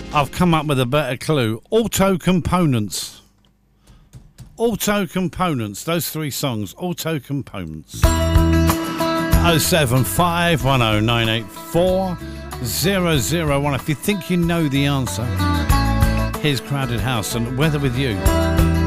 I've come up with a better clue. Auto Components. Auto Components. Those three songs. Auto Components. 07510984001. If you think you know the answer, here's Crowded House and Weather With You.